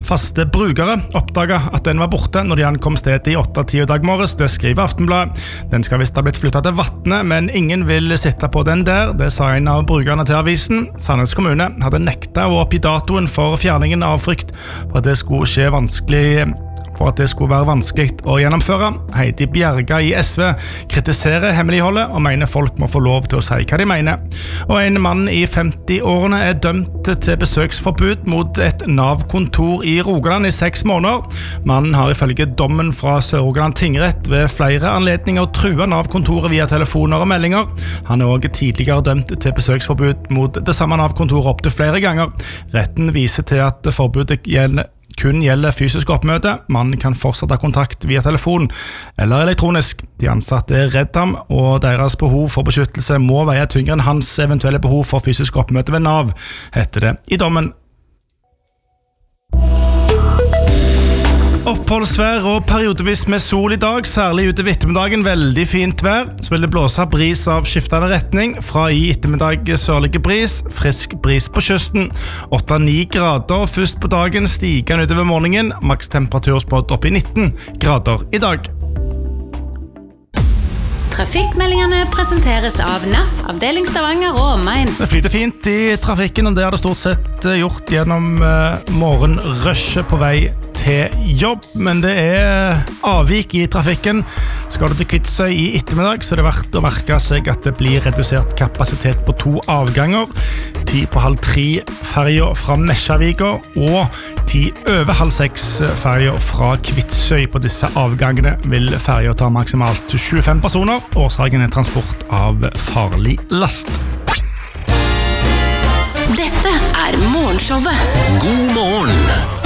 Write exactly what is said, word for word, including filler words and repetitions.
faste brukere oppdaget at den var borte når de ankom stedet i åtte ti dag morges. Det skriver Aftenbladet. Den skal visst ha blitt flyttet til Vatne, men ingen vil sitte på den der. Det sa en av brukerne til avisen. Sandnes kommune hadde nektet å oppgi datoen for fjerningen av frykt for at det skulle skje vanskelig for at det skulle være vanskelig å gjennomføre. Heidi Bjerga i S V kritiserer hemmeligholdet og mener folk må få lov til å si hva de mener. Og en mann i femti-årene er dømt til besøksforbud mot et Nav-kontor i Rogaland i seks måneder. Mannen har ifølge dommen fra Sør-Rogaland tingrett ved flere anledninger truet Nav-kontoret via telefoner og meldinger. Han er også tidligere dømt til besøksforbud mot det samme Nav-kontoret opp til flere ganger. Retten viser til at forbudet gjelder kun gjelder fysisk oppmøte. Mannen kan fortsatt ha kontakt via telefon eller elektronisk. De ansatte er redd ham, og deres behov for beskyttelse må veie tyngre enn hans eventuelle behov for fysisk oppmøte ved Nav, heter det i dommen. Oppholdsvær og periodevis med sol i dag, særlig ute ved ettermiddagen, veldig fint vær. Så vil det blåse bris av skiftende retning, fra i ettermiddag sørlige bris, frisk bris på kysten. åtte ni grader først på dagen, stigende utover morgenen, maks temperatur spådd opp i nitten grader i dag. Trafikkmeldingene presenteres av N A F, avdeling Stavanger og omegn. Det flyter fint i trafikken, og det har det stort sett gjort gjennom morgenrushet på vei til jobb, men det er avvik i trafikken. Skal du til Kvitsøy i ettermiddag, så er det verdt å merke seg at det blir redusert kapasitet på to avganger. Ti på halv tre ferja fra Mesjavika, og ti over halv seks ferja fra Kvitsøy. På disse avgangene vil ferja ta maksimalt tjuefem personer. Årsaken er transport av farlig last. Dette er Morgenshowet. God morgen!